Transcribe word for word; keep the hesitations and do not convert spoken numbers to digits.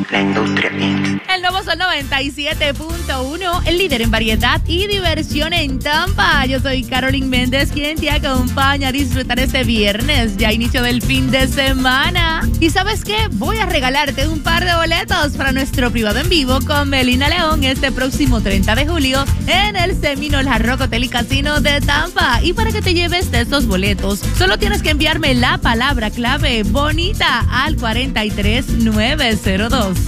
La Industria incorporated. El nuevo Sol noventa y siete punto uno, el líder en variedad y diversión en Tampa. Yo soy Carolyn Méndez, quien te acompaña a disfrutar este viernes, ya inicio del fin de semana. ¿Y sabes qué? Voy a regalarte un par de boletos para nuestro privado en vivo con Melina León este próximo treinta de julio en el Seminole Hard Rock Hotel y Casino de Tampa. Y para que te lleves de estos boletos, solo tienes que enviarme la palabra clave bonita al cuatro tres nueve cero dos.